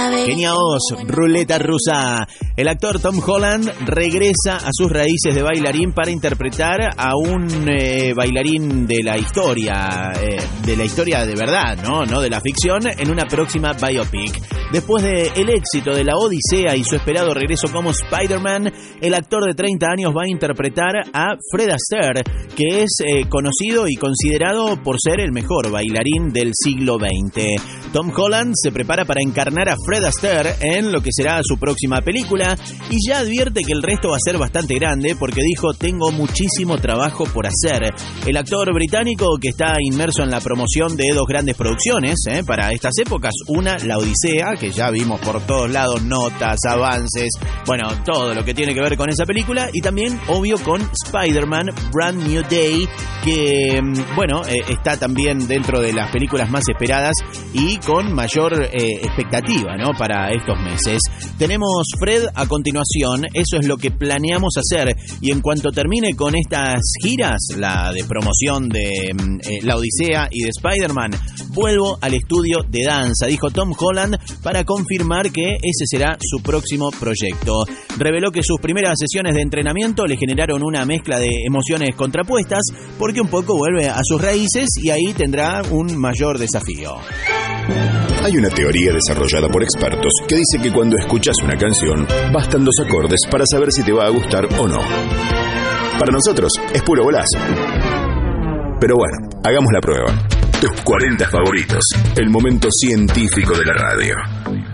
Geniaos, ruleta rusa. El actor Tom Holland regresa a sus raíces de bailarín para interpretar a un bailarín de la historia de verdad, no de la ficción, en una próxima biopic. Después del éxito de La Odisea y su esperado regreso como Spider-Man, el actor de 30 años va a interpretar a Fred Astaire, que es conocido y considerado por ser el mejor bailarín del siglo XX. Tom Holland se prepara para encarnar a Fred Astaire en lo que será su próxima película y ya advierte que el resto va a ser bastante grande porque dijo: tengo muchísimo trabajo por hacer. El actor británico, que está inmerso en la promoción de dos grandes producciones para estas épocas, una, La Odisea, que ya vimos por todos lados, notas, avances, bueno, todo lo que tiene que ver con esa película, y también, obvio, con Spider-Man Brand New Day, que, está también dentro de las películas más esperadas y con mayor expectativa, para estos meses. Tenemos Fred a continuación, eso es lo que planeamos hacer, y en cuanto termine con estas giras, la de promoción de La Odisea y de Spider-Man, vuelvo al estudio de danza, dijo Tom Holland, para confirmar que ese será su próximo proyecto. Reveló que sus primeras sesiones de entrenamiento le generaron una mezcla de emociones contrapuestas, porque un poco vuelve a sus raíces y ahí tendrá un mayor desafío. Hay una teoría desarrollada por expertos que dice que cuando escuchas una canción, bastan 2 acordes para saber si te va a gustar o no. Para nosotros es puro golazo. Pero bueno, hagamos la prueba. Tus 40 favoritos, el momento científico de la radio.